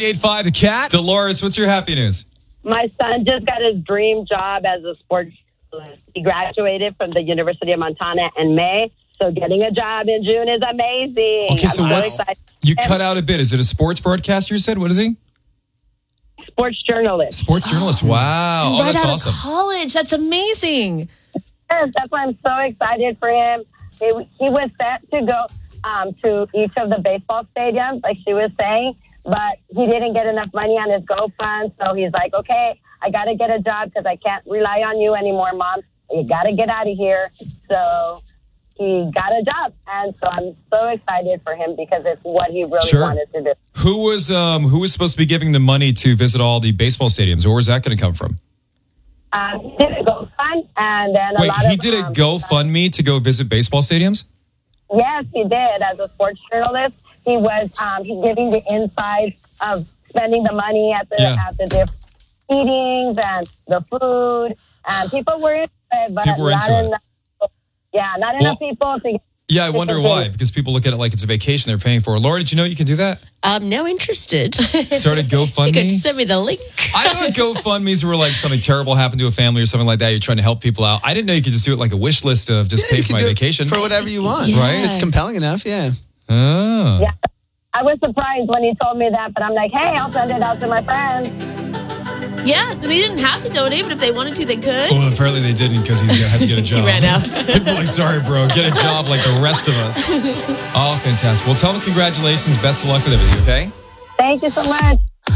98.5 The Cat. Dolores, what's your happy news? My son just got his dream job as a sports journalist. He graduated from the University of Montana in May. So getting a job in June is amazing. Okay, so what's you cut out a bit. Is it a sports broadcaster you said? What is he? Sports journalist. Sports journalist. Wow. Oh, Right that's out awesome. of college. That's amazing. Yes, that's why I'm so excited for him. He was set to go to each of the baseball stadiums, like she was saying, but he didn't get enough money on his GoFund. So he's like, okay, I got to get a job because I can't rely on you anymore, Mom. You got to get out of here. So he got a job. And so I'm so excited for him because it's what he really wanted to do. Who was supposed to be giving the money to visit all the baseball stadiums? Or where's that going to come from? He did a GoFund, and then He did a GoFundMe to go visit baseball stadiums? Yes, he did. As a sports journalist, he was giving the inside of spending the money at the different meetings and the food. And people were into it, but not enough people to. Yeah, I wonder why. Because people look at it like it's a vacation they're paying for. Laura, did you know you can do that? I'm now interested. Start a GoFundMe? You could send me the link. I thought GoFundMes were like something terrible happened to a family or something like that. You're trying to help people out. I didn't know you could just do it like a wish list of just pay for my vacation. For whatever you want. Yeah. Right? If it's compelling enough, yeah. Oh. Yeah. I was surprised when he told me that, but I'm like, hey, I'll send it out to my friends. Yeah, they didn't have to donate, but if they wanted to, they could. Well, apparently they didn't because he's going to have to get a job. He ran out. People are like, sorry, bro, get a job like the rest of us. Oh, fantastic. Well, tell them congratulations. Best of luck with everything, okay? Thank you so much.